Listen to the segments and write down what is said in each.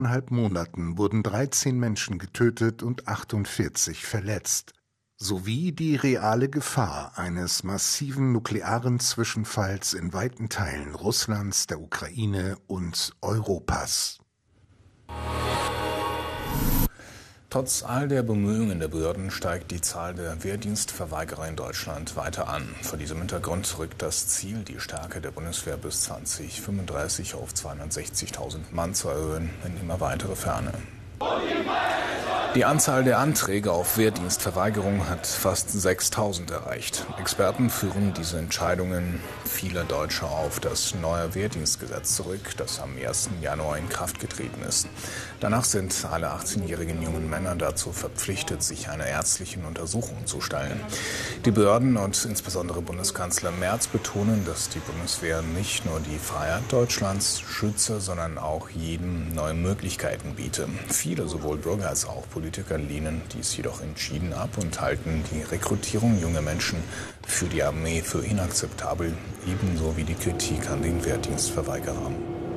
Monaten wurden 13 Menschen getötet und 48 verletzt, sowie die reale Gefahr eines massiven nuklearen Zwischenfalls in weiten Teilen Russlands, der Ukraine und Europas. Trotz all der Bemühungen der Behörden steigt die Zahl der Wehrdienstverweigerer in Deutschland weiter an. Vor diesem Hintergrund rückt das Ziel, die Stärke der Bundeswehr bis 2035 auf 260.000 Mann zu erhöhen, in immer weitere Ferne. Die Anzahl der Anträge auf Wehrdienstverweigerung hat fast 6.000 erreicht. Experten führen diese Entscheidungen vieler Deutscher auf das neue Wehrdienstgesetz zurück, das am 1. Januar in Kraft getreten ist. Danach sind alle 18-jährigen jungen Männer dazu verpflichtet, sich einer ärztlichen Untersuchung zu stellen. Die Behörden und insbesondere Bundeskanzler Merz betonen, dass die Bundeswehr nicht nur die Freiheit Deutschlands schütze, sondern auch jedem neue Möglichkeiten biete. Viele, sowohl Bürger als auch Politiker, lehnen dies jedoch entschieden ab und halten die Rekrutierung junger Menschen für die Armee für inakzeptabel, ebenso wie die Kritik an den Wehrdienstverweigerern.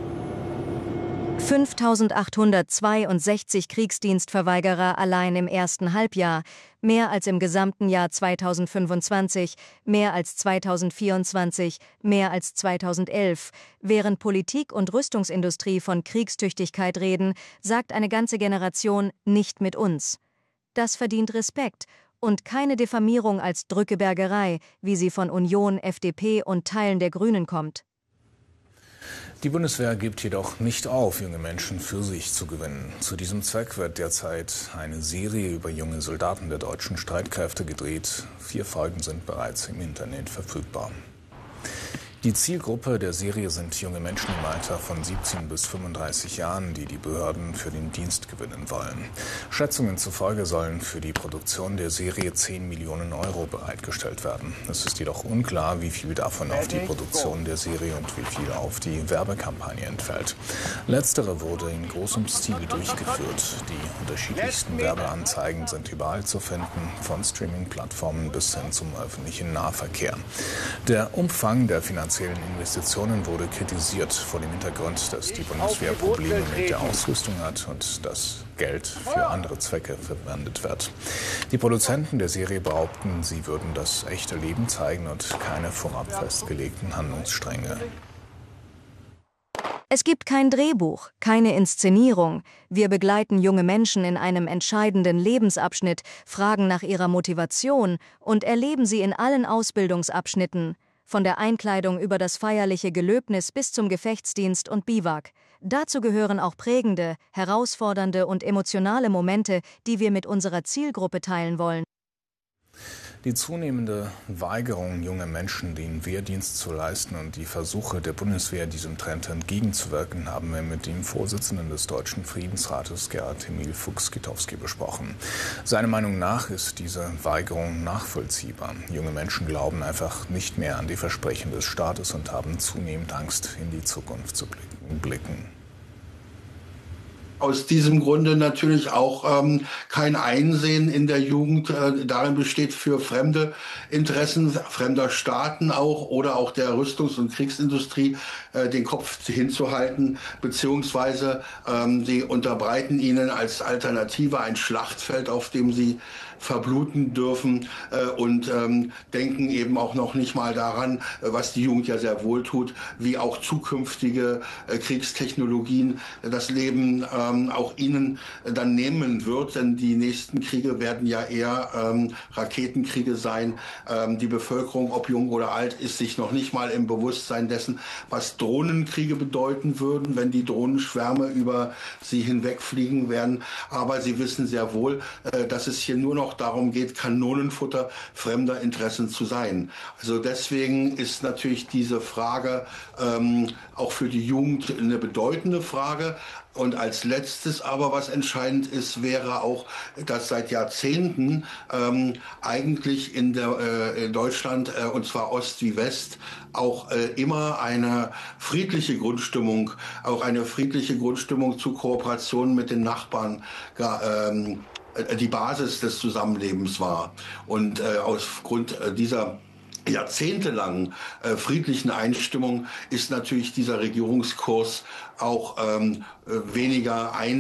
5.862 Kriegsdienstverweigerer allein im ersten Halbjahr, mehr als im gesamten Jahr 2025, mehr als 2024, mehr als 2011. Während Politik und Rüstungsindustrie von Kriegstüchtigkeit reden, sagt eine ganze Generation nicht mit uns. Das verdient Respekt und keine Diffamierung als Drückebergerei, wie sie von Union, FDP und Teilen der Grünen kommt. Die Bundeswehr gibt jedoch nicht auf, junge Menschen für sich zu gewinnen. Zu diesem Zweck wird derzeit eine Serie über junge Soldaten der deutschen Streitkräfte gedreht. 4 Folgen sind bereits im Internet verfügbar. Die Zielgruppe der Serie sind junge Menschen im Alter von 17 bis 35 Jahren, die die Behörden für den Dienst gewinnen wollen. Schätzungen zufolge sollen für die Produktion der Serie 10 Millionen Euro bereitgestellt werden. Es ist jedoch unklar, wie viel davon auf die Produktion der Serie und wie viel auf die Werbekampagne entfällt. Letztere wurde in großem Stil durchgeführt. Die unterschiedlichsten Werbeanzeigen sind überall zu finden, von Streaming-Plattformen bis hin zum öffentlichen Nahverkehr. Der Umfang der finanziellen Investitionen wurde kritisiert vor dem Hintergrund, dass die Bundeswehr Probleme mit der Ausrüstung hat und das Geld für andere Zwecke verwendet wird. Die Produzenten der Serie behaupten, sie würden das echte Leben zeigen und keine vorab festgelegten Handlungsstränge. Es gibt kein Drehbuch, keine Inszenierung. Wir begleiten junge Menschen in einem entscheidenden Lebensabschnitt, fragen nach ihrer Motivation und erleben sie in allen Ausbildungsabschnitten. Von der Einkleidung über das feierliche Gelöbnis bis zum Gefechtsdienst und Biwak. Dazu gehören auch prägende, herausfordernde und emotionale Momente, die wir mit unserer Zielgruppe teilen wollen. Die zunehmende Weigerung junger Menschen, den Wehrdienst zu leisten und die Versuche der Bundeswehr, diesem Trend entgegenzuwirken, haben wir mit dem Vorsitzenden des Deutschen Friedensrates, Gerhard Emil Fuchs-Skitowski, besprochen. Seiner Meinung nach ist diese Weigerung nachvollziehbar. Junge Menschen glauben einfach nicht mehr an die Versprechen des Staates und haben zunehmend Angst, in die Zukunft zu blicken. Aus diesem Grunde natürlich auch kein Einsehen in der Jugend darin besteht, für fremde Interessen, fremder Staaten auch oder auch der Rüstungs- und Kriegsindustrie den Kopf hinzuhalten, beziehungsweise sie unterbreiten ihnen als Alternative ein Schlachtfeld, auf dem sie verbluten dürfen und denken eben auch noch nicht mal daran, was die Jugend ja sehr wohl tut, wie auch zukünftige Kriegstechnologien das Leben auch ihnen dann nehmen wird, denn die nächsten Kriege werden ja eher Raketenkriege sein. Die Bevölkerung, ob jung oder alt, ist sich noch nicht mal im Bewusstsein dessen, was Drohnenkriege bedeuten würden, wenn die Drohnenschwärme über sie hinwegfliegen werden. Aber sie wissen sehr wohl, dass es hier nur noch darum geht, Kanonenfutter fremder Interessen zu sein. Also deswegen ist natürlich diese Frage auch für die Jugend eine bedeutende Frage. Und als letztes aber, was entscheidend ist, wäre auch, dass seit Jahrzehnten eigentlich in Deutschland, und zwar Ost wie West, auch immer eine friedliche Grundstimmung, zu Kooperation mit den Nachbarn die Basis des Zusammenlebens war. Und aufgrund dieser jahrzehntelangen friedlichen Einstimmung ist natürlich dieser Regierungskurs auch weniger